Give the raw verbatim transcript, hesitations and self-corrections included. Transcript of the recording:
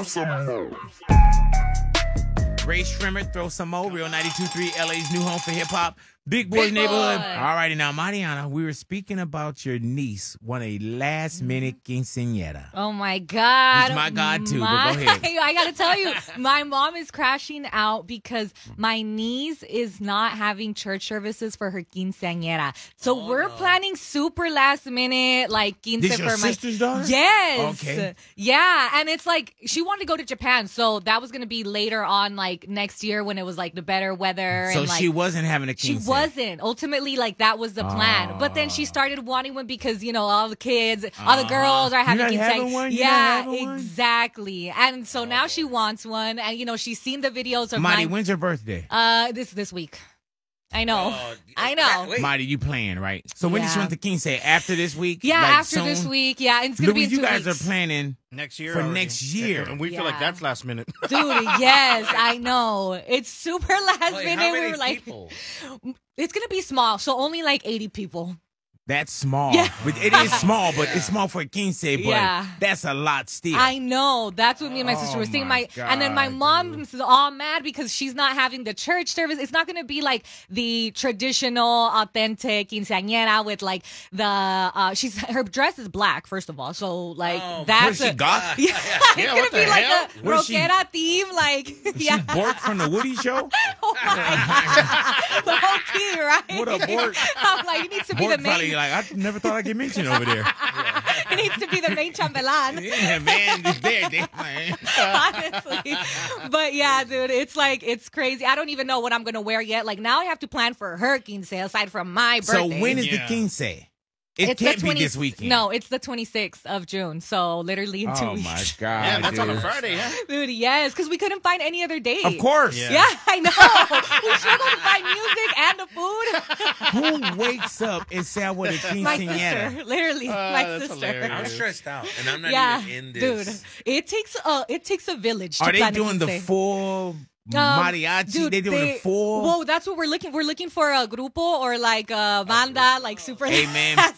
some more. Ray Shrimmer, throw some more. Real ninety-two point three, L A's new home for hip hop. Big Boys Big Neighborhood. Boy. All righty, now, Mariana, we were speaking about your niece won a last minute quinceañera. Oh my God. He's my God, too, but My- go ahead. I got to tell you, my mom is crashing out because my niece is not having church services for her quinceañera. So Oh, we're no. planning super last minute, like quince This your for my sister's daughter? Yes. Okay. Yeah. And it's like, she wanted to go to Japan. So that was going to be later on, like next year when it was like the better weather. So and, like, she wasn't having a She quince. wasn't. Ultimately, like, that was the plan. But then she started wanting one because, you know, all the kids, all the girls are having not quinceañera. having one? You're not Yeah, having one? exactly. And so now she wants one. And, you know, she's seen the videos of Marty, mine. when's your birthday? Uh, this this week. I know. Oh, I know. wait. Marty, you playing, right? So when did Yeah. you want the quince? After this week? Yeah, Like after soon? this week. Yeah, and it's going to be Louis, in you two guys weeks. are planning Next year for already. next year. And we feel like Yeah. that's last minute. Dude, yes, I know. It's super last Wait, minute. how We many were like, people? it's going to be small. So only like eighty people. That's small. Yeah. But it is small, but it's small for a quince, but Yeah. that's a lot still. I know. That's what me and my sister Oh were saying. my My and then my God, mom's all mad because she's not having the church service. It's not going to be like the traditional, authentic quinceañera with like the. Uh, she's her dress is black, first of all. So like Oh, that's What is she, a- goth? Yeah, it's Yeah, gonna what be the like hell? a What is she- rockera theme, like yeah. She Bork from the Woody Show? Oh my God. The whole key, right? What a Bork. I'm like, you need to be Bork the probably main. like, I never thought I'd get mentioned over there. It needs to be the main chambelán. Yeah, man. It's there, there, man. Honestly. But yeah, dude, it's like, it's crazy. I don't even know what I'm going to wear yet. Like, now I have to plan for her quince aside from my So birthday. when is Yeah. the quince? It It's the can't be twenty this weekend. No, it's the twenty-sixth of June. So literally in two Oh, weeks. my God. Yeah, that's on a dude. Friday, huh? Dude, yes, because we couldn't find any other date. Of course. Yeah. Yeah, I know. We struggled to find music and the food. Who wakes up and say I want a My quinceañera? sister, literally, Uh, my that's sister. hilarious. I'm stressed out, and I'm not Yeah, even in this. dude, it takes a it takes a village. To Are they plan a doing the quince. full Um, mariachi? dude, they doing the full? Whoa, that's what we're looking. We're looking for a grupo or like a banda, like super. Hey, man.